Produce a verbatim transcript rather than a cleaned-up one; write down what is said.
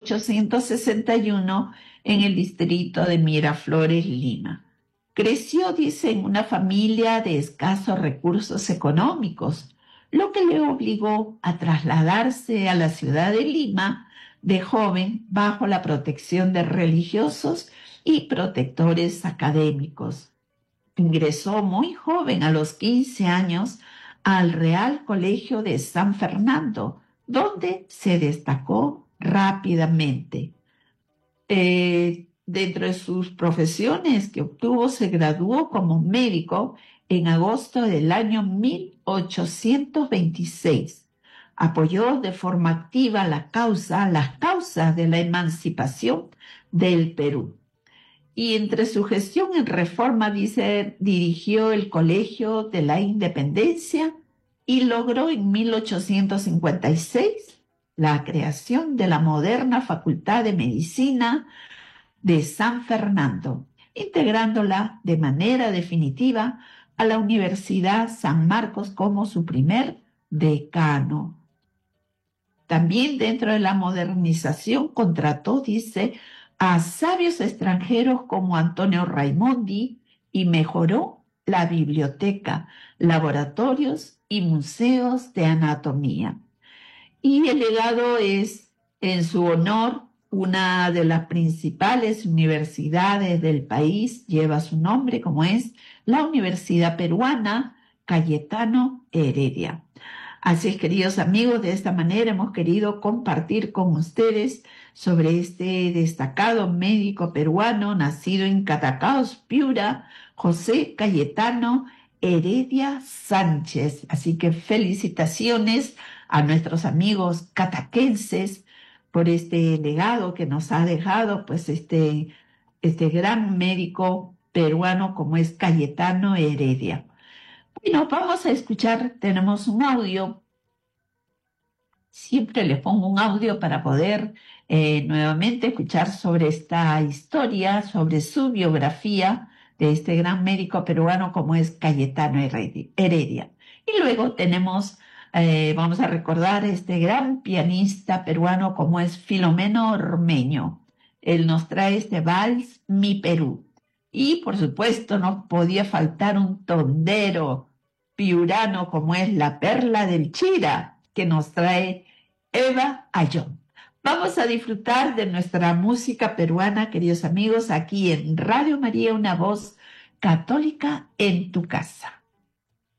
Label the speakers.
Speaker 1: ochocientos sesenta y uno en el distrito de Miraflores, Lima. Creció, dice, en una familia de escasos recursos económicos, lo que le obligó a trasladarse a la ciudad de Lima de joven bajo la protección de religiosos y protectores académicos. Ingresó muy joven, a los quince años, al Real Colegio de San Fernando, donde se destacó rápidamente. Eh, dentro de sus profesiones que obtuvo, se graduó como médico en agosto del año mil ochocientos veintiséis. Apoyó de forma activa la causa, las causas de la emancipación del Perú. Y entre su gestión en Reforma, dice, dirigió el Colegio de la Independencia y logró en mil ochocientos cincuenta y seis la creación de la moderna Facultad de Medicina de San Fernando, integrándola de manera definitiva a la Universidad San Marcos como su primer decano. También dentro de la modernización contrató, dice, a sabios extranjeros como Antonio Raimondi y mejoró la biblioteca, laboratorios y museos de anatomía. Y el legado es, en su honor, una de las principales universidades del país lleva su nombre, como es la Universidad Peruana Cayetano Heredia. Así es, queridos amigos, de esta manera hemos querido compartir con ustedes sobre este destacado médico peruano nacido en Catacaos, Piura, José Cayetano Heredia Sánchez. Así que felicitaciones a nuestros amigos cataquenses por este legado que nos ha dejado pues este, este gran médico peruano como es Cayetano Heredia. Bueno, vamos a escuchar, tenemos un audio. Siempre les pongo un audio para poder eh, nuevamente escuchar sobre esta historia, sobre su biografía de este gran médico peruano como es Cayetano Heredia. Y luego tenemos, eh, vamos a recordar este gran pianista peruano como es Filomeno Ormeño. Él nos trae este vals Mi Perú. Y por supuesto no podía faltar un tondero piurano como es la Perla del Chira, que nos trae Eva Ayón. Vamos a disfrutar de nuestra música peruana, queridos amigos, aquí en Radio María, una voz católica en tu casa.